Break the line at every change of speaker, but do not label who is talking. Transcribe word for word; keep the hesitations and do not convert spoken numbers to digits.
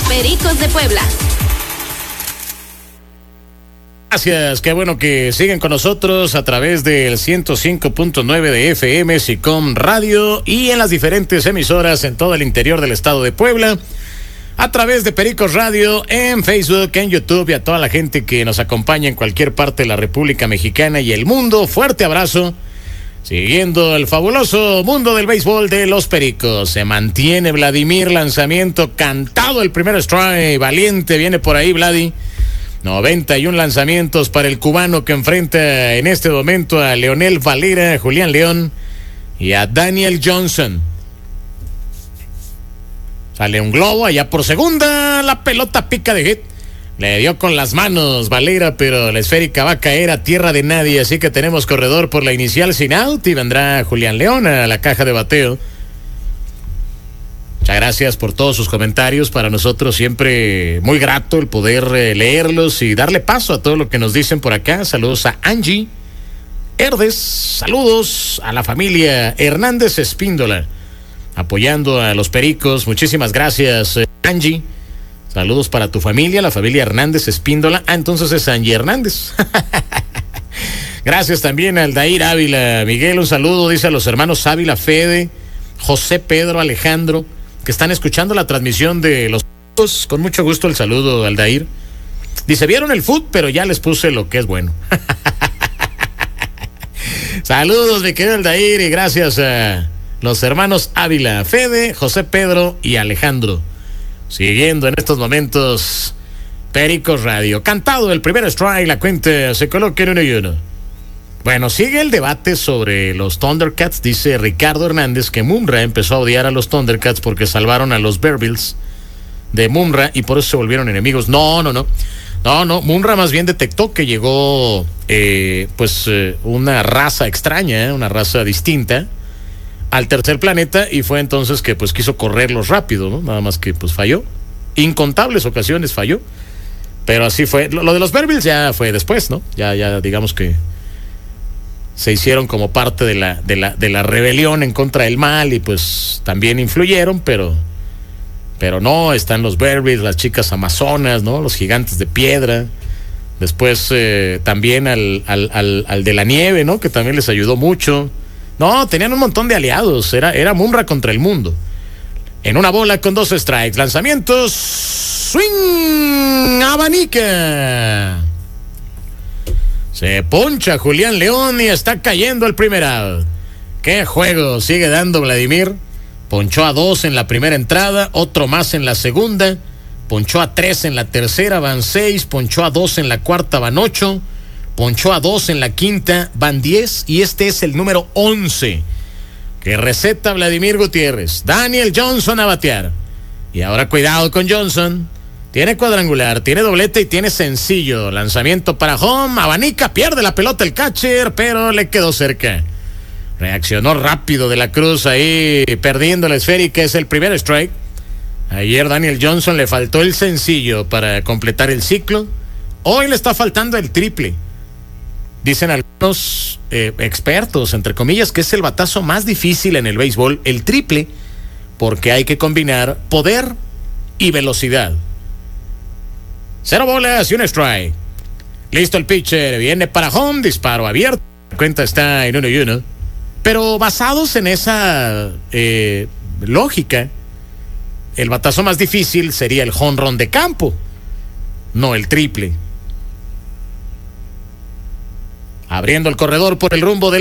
Pericos de Puebla.
Gracias, qué bueno que siguen con nosotros a través del ciento cinco punto nueve de F M SICOM Radio y en las diferentes emisoras en todo el interior del estado de Puebla, a través de Pericos Radio, en Facebook, en YouTube y a toda la gente que nos acompaña en cualquier parte de la República Mexicana y el mundo. Fuerte abrazo. Siguiendo el fabuloso mundo del béisbol de los Pericos, se mantiene Vladimir, lanzamiento cantado, el primer strike, valiente, viene por ahí Vladi. noventa y uno lanzamientos para el cubano que enfrenta en este momento a Leonel Valera, Julián León y a Daniel Johnson. Sale un globo allá por segunda, la pelota pica de hit. Le dio con las manos Valera, pero la esférica va a caer a tierra de nadie, así que tenemos corredor por la inicial sin out y vendrá Julián León a la caja de bateo. Muchas gracias por todos sus comentarios. Para nosotros siempre muy grato el poder eh, leerlos y darle paso a todo lo que nos dicen por acá. Saludos a Angie Herdes, saludos a la familia Hernández Espíndola, apoyando a los Pericos. Muchísimas gracias, eh, Angie. Saludos para tu familia, la familia Hernández Espíndola. Ah, entonces es Angie Hernández. Gracias también al Dair Ávila. Miguel, un saludo, dice a los hermanos Ávila, Fede, José, Pedro, Alejandro, que están escuchando la transmisión de los... Con mucho gusto el saludo al Dair. Dice, vieron el fútbol, pero ya les puse lo que es bueno. Saludos, mi querido Aldair, y gracias a los hermanos Ávila, Fede, José, Pedro y Alejandro. Siguiendo en estos momentos Pericos Radio. Cantado el primer strike, la cuenta se coloca en uno y uno. Bueno, sigue el debate sobre los Thundercats. Dice Ricardo Hernández que Munra empezó a odiar a los Thundercats porque salvaron a los Bearbills de Munra y por eso se volvieron enemigos. No, no, no. No, no. Munra más bien detectó que llegó eh, pues eh, una raza extraña, eh, una raza distinta al tercer planeta, y fue entonces que pues quiso correrlos rápido, ¿no? Nada más que pues falló. Incontables ocasiones falló. Pero así fue. Lo, lo de los Bearbills ya fue después, ¿no? Ya, ya digamos que se hicieron como parte de la, de la, de la rebelión en contra del mal y pues también influyeron, pero, pero no, están los Bearbills, las chicas amazonas, ¿no? Los gigantes de piedra. Después eh, también al, al, al, al de la nieve, ¿no? Que también les ayudó mucho. No, tenían un montón de aliados. Era, era Munra contra el mundo. En una bola con dos strikes. Lanzamientos. Swing. Abanica. Se poncha Julián León y está cayendo el primer out. Qué juego sigue dando Vladimir. Ponchó a dos en la primera entrada. Otro más en la segunda. Ponchó a tres en la tercera. Van seis. Ponchó a dos en la cuarta. Van ocho. Ponchó a dos en la quinta, van diez, y este es el número once que receta Vladimir Gutiérrez. Daniel Johnson a batear. Y ahora cuidado con Johnson. Tiene cuadrangular, tiene doblete y tiene sencillo. Lanzamiento para home, abanica, pierde la pelota el catcher, pero le quedó cerca. Reaccionó rápido de la Cruz ahí, perdiendo la esférica, es el primer strike. Ayer Daniel Johnson le faltó el sencillo para completar el ciclo. Hoy le está faltando el triple. Dicen algunos eh, expertos, entre comillas, que es el batazo más difícil en el béisbol, el triple, porque hay que combinar poder y velocidad. Cero bolas y un strike. Listo el pitcher, viene para home, disparo abierto. La cuenta está en uno y uno. Pero basados en esa eh, lógica, el batazo más difícil sería el home run de campo, no el triple. Abriendo el corredor por el rumbo del